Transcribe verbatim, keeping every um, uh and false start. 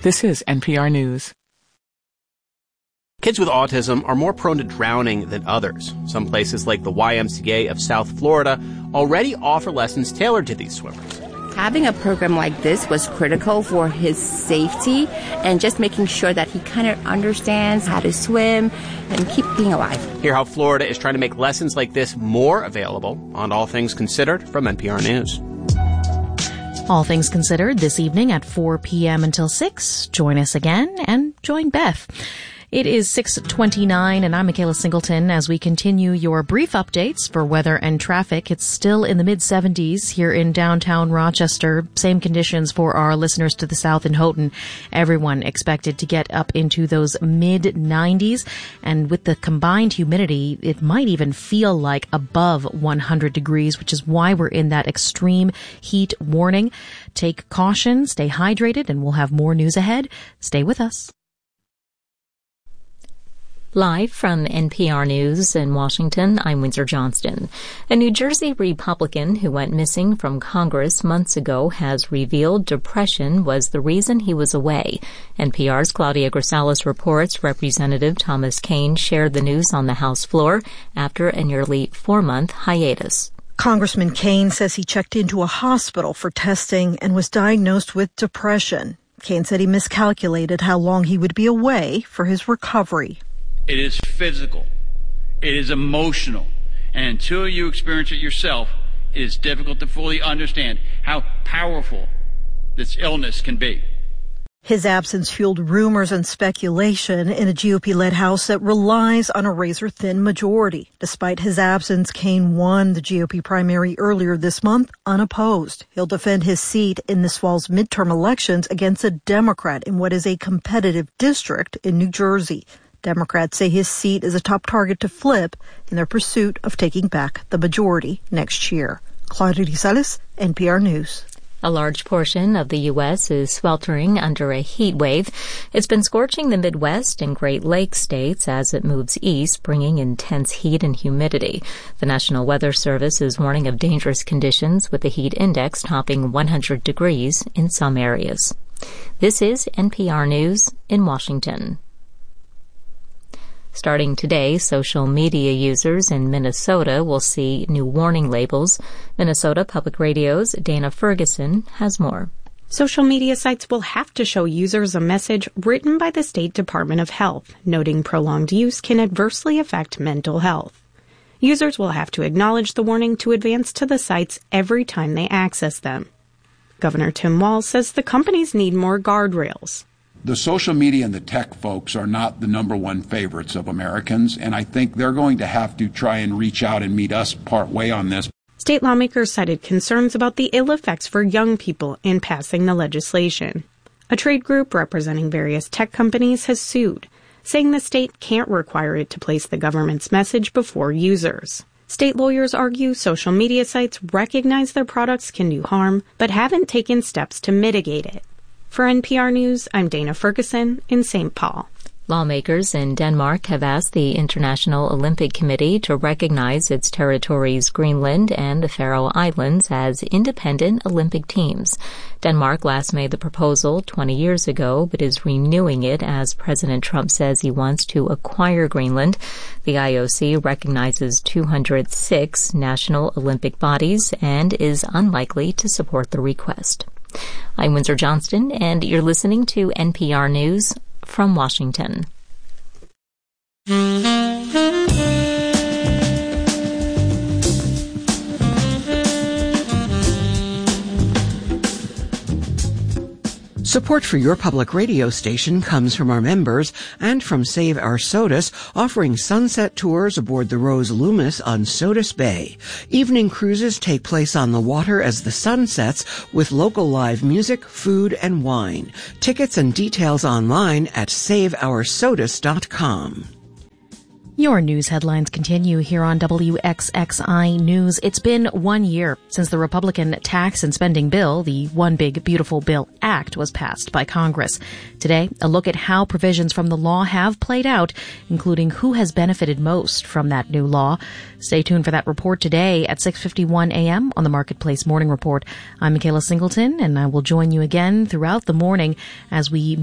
This is N P R News. Kids with autism are more prone to drowning than others. Some places like the Y M C A of South Florida already offer lessons tailored to these swimmers. Having a program like this was critical for his safety and just making sure that he kind of understands how to swim and keep being alive. Hear how Florida is trying to make lessons like this more available on All Things Considered from N P R News. All Things Considered this evening at four p.m. until six. Join us again and join Beth. It is six twenty-nine, and I'm Michaela Singleton. As we continue your brief updates for weather and traffic, it's still in the mid seventies here in downtown Rochester. Same conditions for our listeners to the south in Houghton. Everyone expected to get up into those mid nineties, and with the combined humidity, it might even feel like above one hundred degrees, which is why we're in that extreme heat warning. Take caution, stay hydrated, and we'll have more news ahead. Stay with us. Live from N P R News in Washington, I'm Windsor Johnston. A New Jersey Republican who went missing from Congress months ago has revealed depression was the reason he was away. N P R's Claudia Grisales reports Representative Thomas Kean shared the news on the House floor after a nearly four-month hiatus. Congressman Kean says he checked into a hospital for testing and was diagnosed with depression. Kean said he miscalculated how long he would be away for his recovery. It is physical. It is emotional. And until you experience it yourself, it is difficult to fully understand how powerful this illness can be. His absence fueled rumors and speculation in a G O P-led House that relies on a razor-thin majority. Despite his absence, Kean won the G O P primary earlier this month unopposed. He'll defend his seat in this fall's midterm elections against a Democrat in what is a competitive district in New Jersey. Democrats say his seat is a top target to flip in their pursuit of taking back the majority next year. Claudia Grisales, N P R News. A large portion of the U S is sweltering under a heat wave. It's been scorching the Midwest and Great Lakes states as it moves east, bringing intense heat and humidity. The National Weather Service is warning of dangerous conditions with the heat index topping one hundred degrees in some areas. This is N P R News in Washington. Starting today, social media users in Minnesota will see new warning labels. Minnesota Public Radio's Dana Ferguson has more. Social media sites will have to show users a message written by the State Department of Health, noting prolonged use can adversely affect mental health. Users will have to acknowledge the warning to advance to the sites every time they access them. Governor Tim Walz says the companies need more guardrails. The social media and the tech folks are not the number one favorites of Americans, and I think they're going to have to try and reach out and meet us part way on this. State lawmakers cited concerns about the ill effects for young people in passing the legislation. A trade group representing various tech companies has sued, saying the state can't require it to place the government's message before users. State lawyers argue social media sites recognize their products can do harm, but haven't taken steps to mitigate it. For N P R News, I'm Dana Ferguson in Saint Paul. Lawmakers in Denmark have asked the International Olympic Committee to recognize its territories Greenland and the Faroe Islands as independent Olympic teams. Denmark last made the proposal twenty years ago, but is renewing it as President Trump says he wants to acquire Greenland. The I O C recognizes two hundred six national Olympic bodies and is unlikely to support the request. I'm Windsor Johnston, and you're listening to N P R News from Washington. Support for your public radio station comes from our members and from Save Our SOTUS, offering sunset tours aboard the Rose Loomis on SOTUS Bay. Evening cruises take place on the water as the sun sets with local live music, food, and wine. Tickets and details online at save our sotus dot com. Your news headlines continue here on W X X I News. It's been one year since the Republican tax and spending bill, the One Big Beautiful Bill Act, was passed by Congress. Today, a look at how provisions from the law have played out, including who has benefited most from that new law. Stay tuned for that report today at six fifty-one a.m. on the Marketplace Morning Report. I'm Michaela Singleton, and I will join you again throughout the morning as we